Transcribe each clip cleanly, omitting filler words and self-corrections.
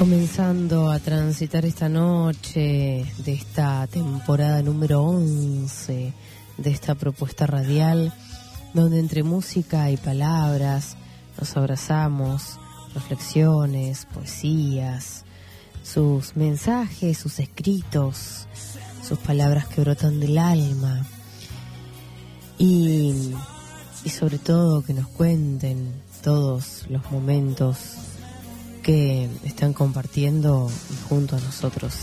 Comenzando a transitar esta noche de esta temporada número 11 de esta propuesta radial, donde entre música y palabras nos abrazamos, reflexiones, poesías, sus mensajes, sus escritos, sus palabras que brotan del alma y sobre todo que nos cuenten todos los momentos que están compartiendo junto a nosotros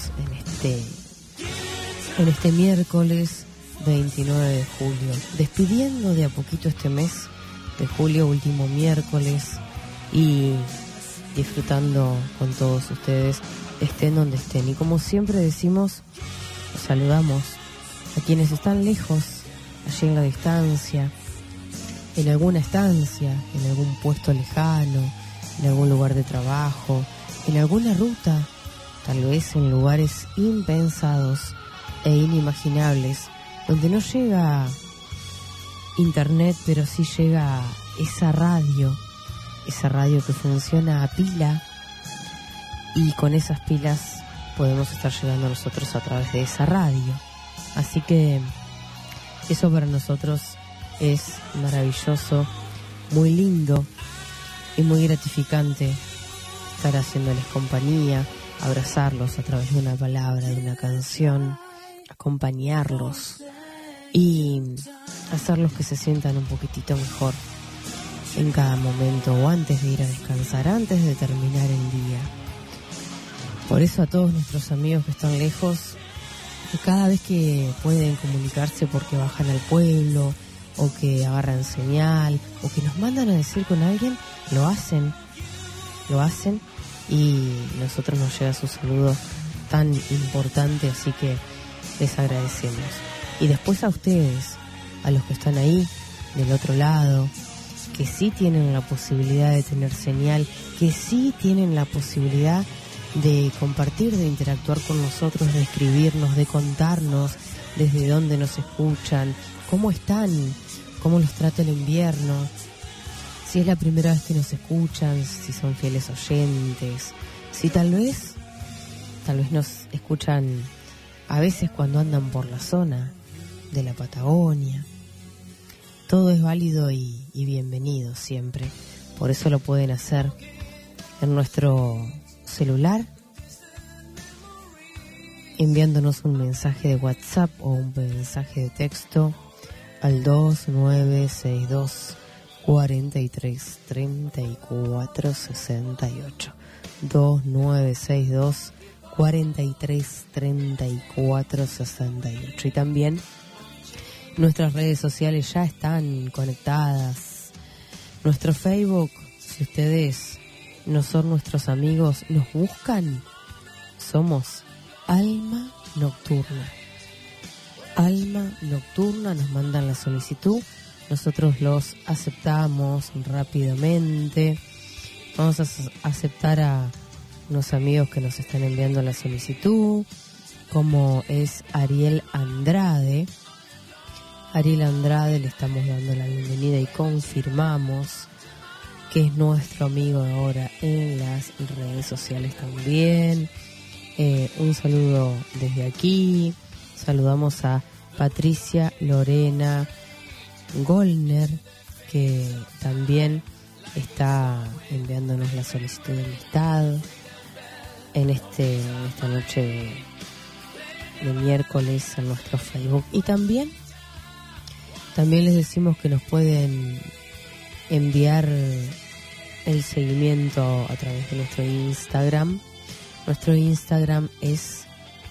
en este miércoles 29 de julio, despidiendo de a poquito este mes de julio, último miércoles, y disfrutando con todos ustedes, estén donde estén. Y como siempre decimos, los saludamos a quienes están lejos, allí en la distancia, en alguna estancia, en algún puesto lejano, en algún lugar de trabajo, en alguna ruta, tal vez en lugares impensados e inimaginables, donde no llega internet, pero sí llega esa radio que funciona a pila, y con esas pilas podemos estar llegando nosotros a través de esa radio. Así que eso para nosotros es maravilloso, muy lindo y muy gratificante estar haciéndoles compañía, abrazarlos a través de una palabra, de una canción, acompañarlos y hacerlos que se sientan un poquitito mejor en cada momento, o antes de ir a descansar, antes de terminar el día. Por eso a todos nuestros amigos que están lejos, que cada vez que pueden comunicarse porque bajan al pueblo, o que agarran señal, o que nos mandan a decir con alguien, lo hacen, y nosotros nos llega su saludo tan importante, así que les agradecemos. Y después a ustedes, a los que están ahí, del otro lado, que sí tienen la posibilidad de tener señal, que sí tienen la posibilidad de compartir, de interactuar con nosotros, de escribirnos, de contarnos desde dónde nos escuchan, cómo están, cómo los trata el invierno, si es la primera vez que nos escuchan, si son fieles oyentes, si tal vez nos escuchan a veces cuando andan por la zona de la Patagonia. Todo es válido y bienvenido siempre. Por eso lo pueden hacer en nuestro celular, enviándonos un mensaje de WhatsApp o un mensaje de texto al 2962 43 34 68, 2962 43 34 68. Y también nuestras redes sociales ya están conectadas. Nuestro Facebook, si ustedes no son nuestros amigos, nos buscan, somos Alma Nocturna. Alma Nocturna, nos mandan la solicitud, nosotros los aceptamos rápidamente. Vamos a aceptar a unos amigos que nos están enviando la solicitud, como es Ariel Andrade. Ariel Andrade, le estamos dando la bienvenida y confirmamos que es nuestro amigo ahora en las redes sociales también. Un saludo desde aquí. Saludamos a Patricia Lorena Goldner, que también está enviándonos la solicitud de amistad en esta noche de miércoles en nuestro Facebook. Y también les decimos que nos pueden enviar el seguimiento a través de nuestro Instagram. Nuestro Instagram es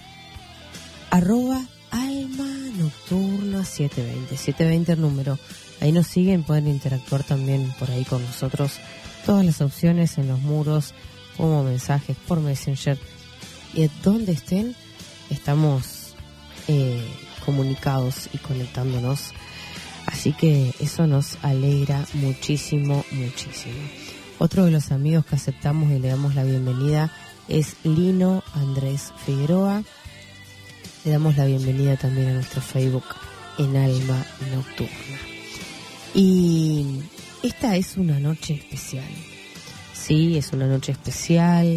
@almanocturna720, 720 el número. Ahí nos siguen, pueden interactuar también por ahí con nosotros. Todas las opciones en los muros, como mensajes por Messenger. Y donde estén, estamos comunicados y conectándonos. Así que eso nos alegra muchísimo, muchísimo. Otro de los amigos que aceptamos y le damos la bienvenida es Lino Andrés Figueroa. Le damos la bienvenida también a nuestro Facebook en Alma Nocturna. Y esta es una noche especial. Sí, es una noche especial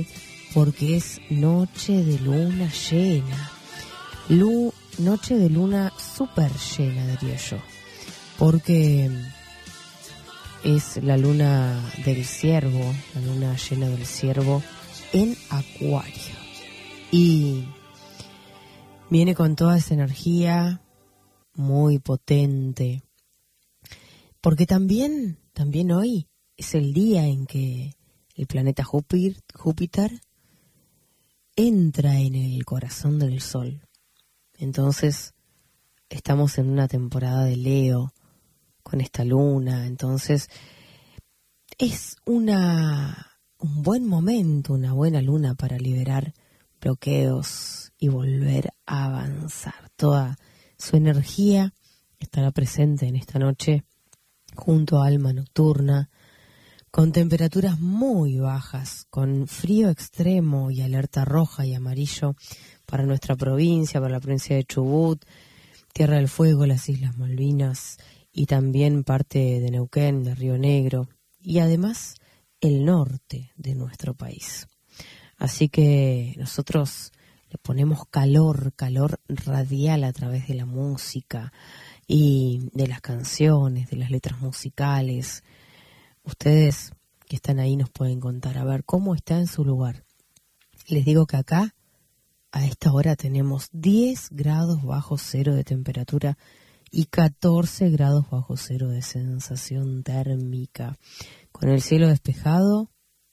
porque es noche de luna llena. Noche de luna súper llena, diría yo, porque es la luna del Ciervo, la luna llena del Ciervo en Acuario. Y viene con toda esa energía muy potente, porque también hoy es el día en que el planeta Júpiter entra en el corazón del Sol. Entonces estamos en una temporada de Leo con esta luna, entonces es un buen momento, una buena luna para liberar bloqueos y volver a avanzar. Toda su energía estará presente en esta noche junto a Alma Nocturna, con temperaturas muy bajas, con frío extremo y alerta roja y amarillo para nuestra provincia, para la provincia de Chubut, Tierra del Fuego, las Islas Malvinas y también parte de Neuquén, de Río Negro y además el norte de nuestro país. Así que nosotros le ponemos calor radial a través de la música y de las canciones, de las letras musicales. Ustedes que están ahí nos pueden contar, a ver, ¿cómo está en su lugar? Les digo que acá, a esta hora, tenemos 10 grados bajo cero de temperatura y 14 grados bajo cero de sensación térmica. Con el cielo despejado,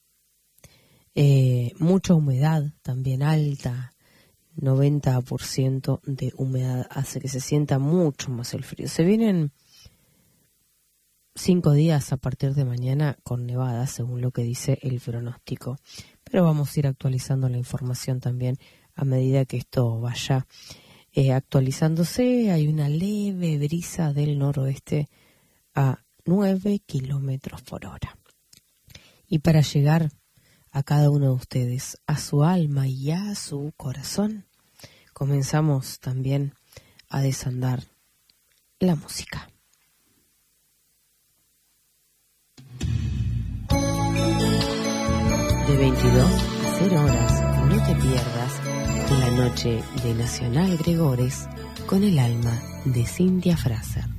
mucha humedad también alta, 90% de humedad, hace que se sienta mucho más el frío. Se vienen 5 días a partir de mañana con nevadas, según lo que dice el pronóstico. Pero vamos a ir actualizando la información también a medida que esto vaya actualizándose. Hay una leve brisa del noroeste a 9 kilómetros por hora. Y para llegar a cada uno de ustedes, a su alma y a su corazón, comenzamos también a desandar la música. De 22 a 0 horas, no te pierdas la noche de Nacional Gregores con el alma de Cintia Fraser.